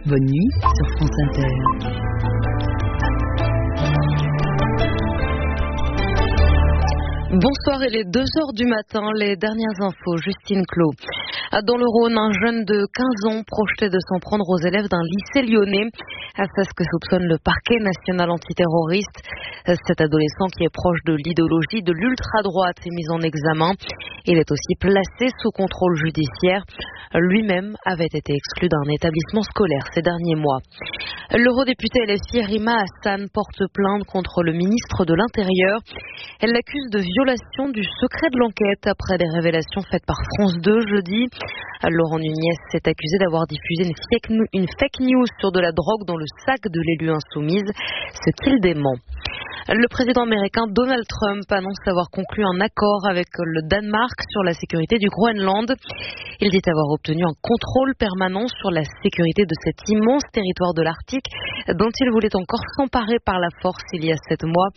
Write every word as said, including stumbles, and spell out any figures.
Bonne nuit sur France Inter. Bonsoir, il est deux heures du matin, les dernières infos, Justine Clos. Dans le Rhône, un jeune de quinze ans projetait de s'en prendre aux élèves d'un lycée lyonnais. C'est ce que soupçonne le parquet national antiterroriste. Cet adolescent qui est proche de l'idéologie de l'ultra-droite est mis en examen. Il est aussi placé sous contrôle judiciaire. Lui-même avait été exclu d'un établissement scolaire ces derniers mois. L'eurodéputée L F I Rima Hassan porte plainte contre le ministre de l'Intérieur. Elle l'accuse de violation du secret de l'enquête après des révélations faites par France deux jeudi. Laurent Nunez s'est accusé d'avoir diffusé une fake, une fake news sur de la drogue dans le sac de l'élu insoumise, ce qu'il dément. Le président américain Donald Trump annonce avoir conclu un accord avec le Danemark sur la sécurité du Groenland. Il dit avoir obtenu un contrôle permanent sur la sécurité de cet immense territoire de l'Arctique dont il voulait encore s'emparer par la force il y a sept mois.